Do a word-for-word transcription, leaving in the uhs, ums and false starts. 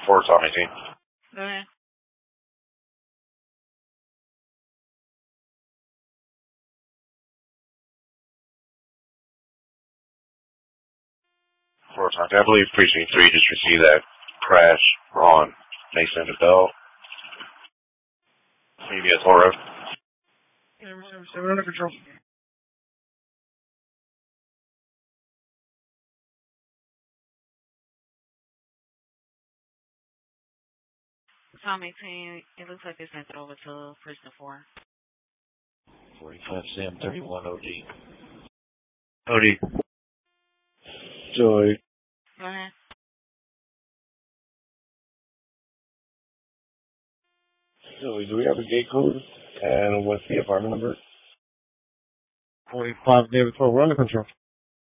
four Tommy team. Go ahead. four Tommy. I believe precinct three just received that crash on Mason and Bell. C B S Whole Road. We're under control. Tommy team, it looks like they sent it over to prison four. forty-five Sam thirty-one O D. O D. Joy. Go ahead. Joey, do we have a gate code? And what's the apartment number? forty-five David twelve, we're under control.